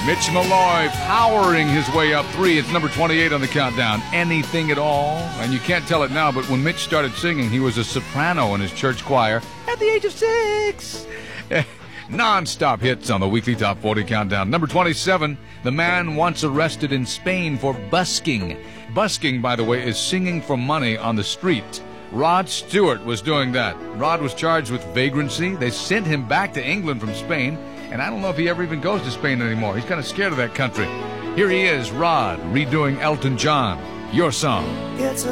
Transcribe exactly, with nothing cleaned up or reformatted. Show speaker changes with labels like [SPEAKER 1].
[SPEAKER 1] Mitch Malloy powering his way up three. It's number twenty-eight on the countdown. Anything at all? And you can't tell it now, but when Mitch started singing, he was a soprano in his church choir at the age of six. Non-stop hits on the weekly Top forty countdown. Number twenty-seven, the man once arrested in Spain for busking. Busking, by the way, is singing for money on the street. Rod Stewart was doing that. Rod was charged with vagrancy. They sent him back to England from Spain, and I don't know if he ever even goes to Spain anymore. He's kind of scared of that country. Here he is, Rod, redoing Elton John. Your song.
[SPEAKER 2] It's a